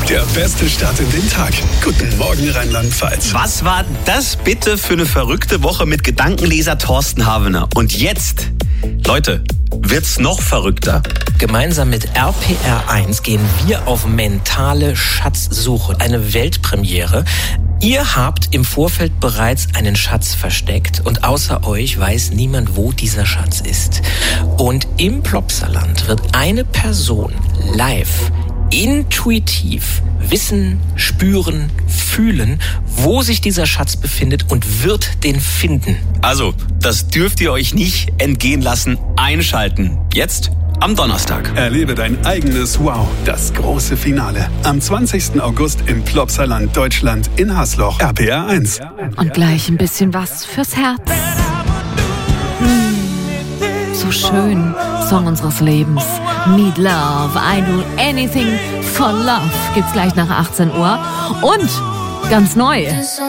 Der beste Start in den Tag. Guten Morgen, Rheinland-Pfalz. Was war das bitte für eine verrückte Woche mit Gedankenleser Thorsten Havener? Und jetzt, Leute, wird's noch verrückter. Gemeinsam mit RPR1 gehen wir auf mentale Schatzsuche. Eine Weltpremiere. Ihr habt im Vorfeld bereits einen Schatz versteckt und außer euch weiß niemand, wo dieser Schatz ist. Und im Plopsaland wird eine Person live, intuitiv wissen, spüren, fühlen, wo sich dieser Schatz befindet und wird den finden. Also, das dürft ihr euch nicht entgehen lassen. Einschalten. Jetzt am Donnerstag. Erlebe dein eigenes Wow, das große Finale. Am 20. August im Plopsaland Deutschland in Hasloch. RPR1. Und gleich ein bisschen was fürs Herz. So schön. Song unseres Lebens. Need Love. I do anything for love. Gibt's gleich nach 18 Uhr. Und ganz neu.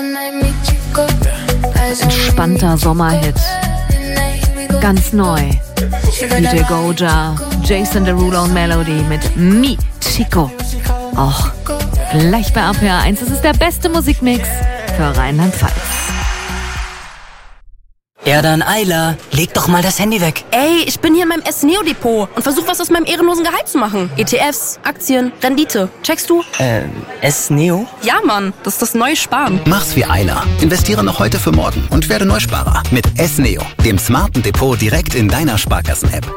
Entspannter Sommerhit. Ganz neu. DJ Goja, Jason Derulo und Melody mit Mi Chico. Auch gleich bei RPR1. Das ist der beste Musikmix für Rheinland-Pfalz. Ja dann, Ayla, leg doch mal das Handy weg. Ey, ich bin hier in meinem S-Neo-Depot und versuche was aus meinem ehrenlosen Gehalt zu machen. ETFs, Aktien, Rendite. Checkst du? S-Neo? Ja, Mann, das ist das neue Sparen. Mach's wie Ayla. Investiere noch heute für morgen und werde Neusparer mit S-Neo, dem smarten Depot direkt in deiner Sparkassen-App.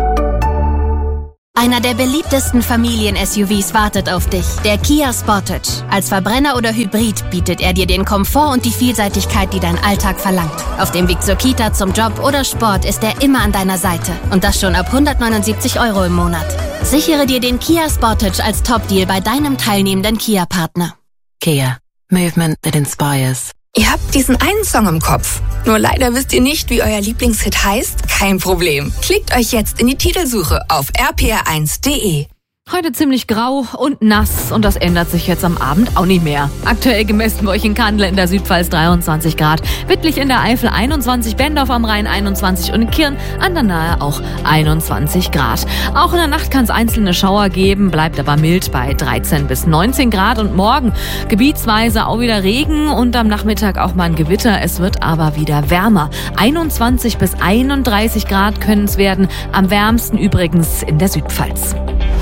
Einer der beliebtesten Familien-SUVs wartet auf dich. Der Kia Sportage. Als Verbrenner oder Hybrid bietet er dir den Komfort und die Vielseitigkeit, die dein Alltag verlangt. Auf dem Weg zur Kita, zum Job oder Sport ist er immer an deiner Seite. Und das schon ab 179 € im Monat. Sichere dir den Kia Sportage als Top-Deal bei deinem teilnehmenden Kia-Partner. Kia. Movement that inspires. Ihr habt diesen einen Song im Kopf. Nur leider wisst ihr nicht, wie euer Lieblingshit heißt? Kein Problem. Klickt euch jetzt in die Titelsuche auf rpr1.de. Heute ziemlich grau und nass und das ändert sich jetzt am Abend auch nicht mehr. Aktuell gemessen bei euch in Kandel in der Südpfalz 23 Grad, Wittlich in der Eifel 21, Bendorf am Rhein 21 und in Kirn an der Nahe auch 21 Grad. Auch in der Nacht kann es einzelne Schauer geben, bleibt aber mild bei 13 bis 19 Grad und morgen gebietsweise auch wieder Regen und am Nachmittag auch mal ein Gewitter. Es wird aber wieder wärmer. 21 bis 31 Grad können es werden, am wärmsten übrigens in der Südpfalz.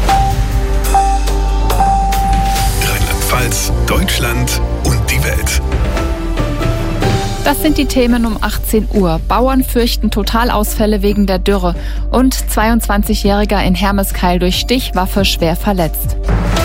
Deutschland und die Welt. Das sind die Themen um 18 Uhr. Bauern fürchten Totalausfälle wegen der Dürre und 22-Jähriger in Hermeskeil durch Stichwaffe schwer verletzt.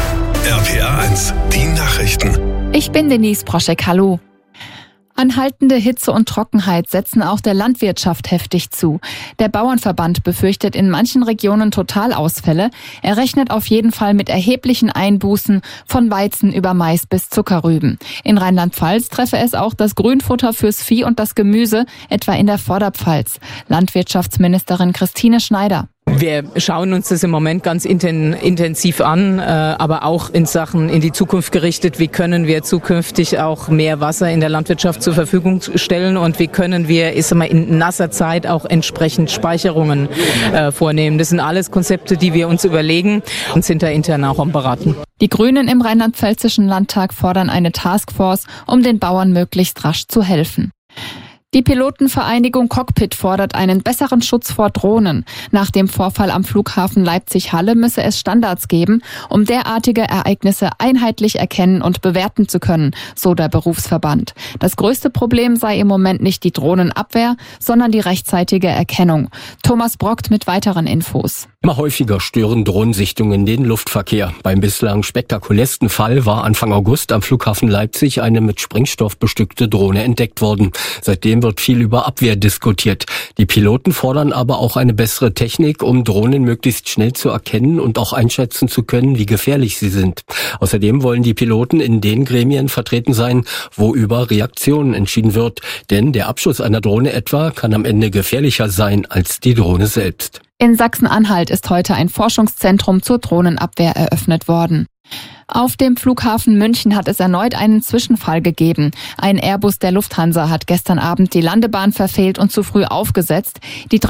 RPR1, die Nachrichten. Ich bin Denise Broschek, hallo. Anhaltende Hitze und Trockenheit setzen auch der Landwirtschaft heftig zu. Der Bauernverband befürchtet in manchen Regionen Totalausfälle. Er rechnet auf jeden Fall mit erheblichen Einbußen von Weizen über Mais bis Zuckerrüben. In Rheinland-Pfalz treffe es auch das Grünfutter fürs Vieh und das Gemüse, etwa in der Vorderpfalz. Landwirtschaftsministerin Christine Schneider. Wir schauen uns das im Moment ganz intensiv an, aber auch in Sachen in die Zukunft gerichtet. Wie können wir zukünftig auch mehr Wasser in der Landwirtschaft zur Verfügung stellen und wie können wir in nasser Zeit auch entsprechend Speicherungen vornehmen. Das sind alles Konzepte, die wir uns überlegen und sind da intern auch am Beraten. Die Grünen im Rheinland-Pfälzischen Landtag fordern eine Taskforce, um den Bauern möglichst rasch zu helfen. Die Pilotenvereinigung Cockpit fordert einen besseren Schutz vor Drohnen. Nach dem Vorfall am Flughafen Leipzig-Halle müsse es Standards geben, um derartige Ereignisse einheitlich erkennen und bewerten zu können, so der Berufsverband. Das größte Problem sei im Moment nicht die Drohnenabwehr, sondern die rechtzeitige Erkennung. Thomas Brockt mit weiteren Infos. Immer häufiger stören Drohnensichtungen den Luftverkehr. Beim bislang spektakulärsten Fall war Anfang August am Flughafen Leipzig eine mit Sprengstoff bestückte Drohne entdeckt worden. Seitdem wird viel über Abwehr diskutiert. Die Piloten fordern aber auch eine bessere Technik, um Drohnen möglichst schnell zu erkennen und auch einschätzen zu können, wie gefährlich sie sind. Außerdem wollen die Piloten in den Gremien vertreten sein, wo über Reaktionen entschieden wird. Denn der Abschuss einer Drohne etwa kann am Ende gefährlicher sein als die Drohne selbst. In Sachsen-Anhalt ist heute ein Forschungszentrum zur Drohnenabwehr eröffnet worden. Auf dem Flughafen München hat es erneut einen Zwischenfall gegeben. Ein Airbus der Lufthansa hat gestern Abend die Landebahn verfehlt und zu früh aufgesetzt. Die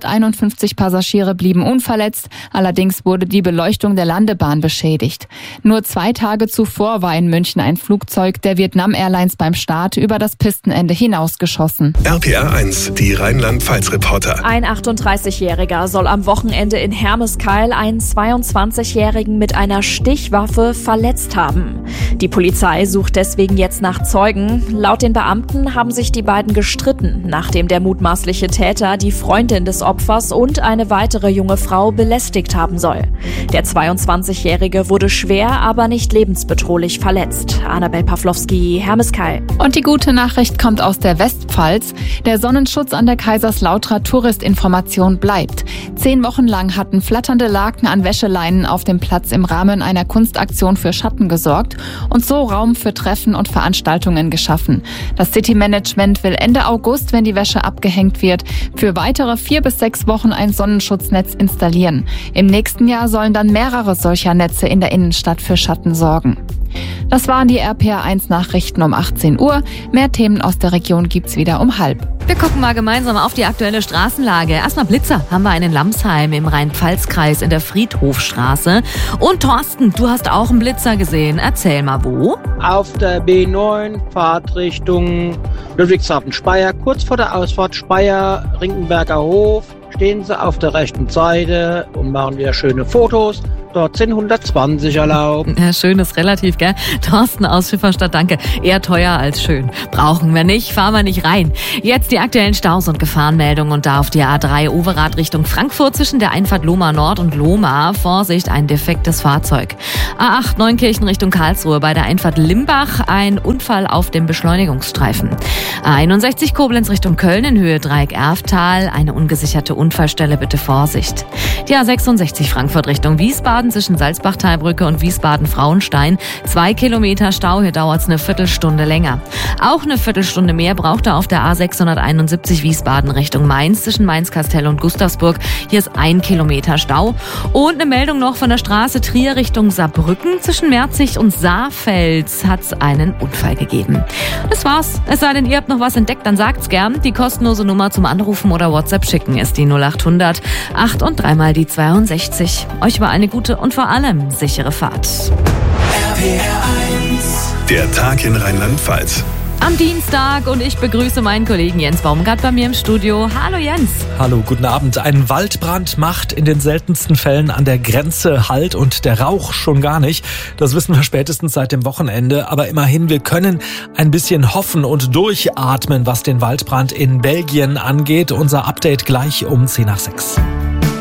351 Passagiere blieben unverletzt, allerdings wurde die Beleuchtung der Landebahn beschädigt. Nur 2 Tage zuvor war in München ein Flugzeug der Vietnam Airlines beim Start über das Pistenende hinausgeschossen. RPR 1, die Rheinland-Pfalz-Reporter. Ein 38-Jähriger soll am Wochenende in Hermeskeil einen 22-Jährigen mit einer Stichwaffe verletzt haben. Die Polizei sucht deswegen jetzt nach Zeugen. Laut den Beamten haben sich die beiden gestritten, nachdem der mutmaßliche Täter die Freundin des Opfers und eine weitere junge Frau belästigt haben soll. Der 22-Jährige wurde schwer, aber nicht lebensbedrohlich verletzt. Annabel Pawlowski, Hermeskeil. Und die gute Nachricht kommt aus der Westpfalz. Der Sonnenschutz an der Kaiserslauterer Touristinformation bleibt. 10 Wochen lang hatten flatternde Laken an Wäscheleinen auf dem Platz im Rahmen einer Kunstaktion für Schatten gesorgt und so Raum für Treffen und Veranstaltungen geschaffen. Das City-Management will Ende August, wenn die Wäsche abgehängt wird, für weitere 4 bis 6 Wochen ein Sonnenschutznetz installieren. Im nächsten Jahr sollen dann mehrere solcher Netze in der Innenstadt für Schatten sorgen. Das waren die RPR1 Nachrichten um 18 Uhr. Mehr Themen aus der Region gibt's wieder um 12:30. Wir gucken mal gemeinsam auf die aktuelle Straßenlage. Erstmal Blitzer haben wir einen in Lamsheim im Rhein-Pfalz-Kreis in der Friedhofstraße. Und Thorsten, du hast auch einen Blitzer gesehen. Erzähl mal, wo? Auf der B9, Fahrtrichtung Ludwigshafen-Speyer, kurz vor der Ausfahrt Speyer, Rinkenberger Hof, stehen sie auf der rechten Seite und machen wieder schöne Fotos. Dort sind 120 erlaubt. Ja, schön ist relativ, gell? Thorsten aus Schifferstadt, danke. Eher teuer als schön. Brauchen wir nicht, fahren wir nicht rein. Jetzt die aktuellen Staus und Gefahrenmeldungen und da auf die A3 Overath Richtung Frankfurt zwischen der Einfahrt Lohmar Nord und Lohmar. Vorsicht, ein defektes Fahrzeug. A8 Neunkirchen Richtung Karlsruhe bei der Einfahrt Limbach. Ein Unfall auf dem Beschleunigungsstreifen. A61 Koblenz Richtung Köln in Höhe Dreieck Erftal. Eine ungesicherte Unfallstelle, bitte Vorsicht. Die A66 Frankfurt Richtung Wiesbaden zwischen Salzbach-Talbrücke und Wiesbaden-Frauenstein. 2 Kilometer Stau, hier dauert es eine Viertelstunde länger. Auch eine Viertelstunde mehr braucht er auf der A671 Wiesbaden Richtung Mainz zwischen Mainz-Kastell und Gustavsburg. Hier ist 1 Kilometer Stau. Und eine Meldung noch von der Straße Trier Richtung Saarbrücken. Zwischen Merzig und Saarfels hat es einen Unfall gegeben. Das war's. Es sei denn, ihr habt noch was entdeckt, dann sagt's gern. Die kostenlose Nummer zum Anrufen oder WhatsApp schicken ist die 0800 8 und 3 mal die 62. Euch war eine gute und vor allem sichere Fahrt. Der Tag in Rheinland-Pfalz. Am Dienstag und ich begrüße meinen Kollegen Jens Baumgart bei mir im Studio. Hallo Jens. Hallo, guten Abend. Ein Waldbrand macht in den seltensten Fällen an der Grenze Halt und der Rauch schon gar nicht. Das wissen wir spätestens seit dem Wochenende. Aber immerhin, wir können ein bisschen hoffen und durchatmen, was den Waldbrand in Belgien angeht. Unser Update gleich um 5:10.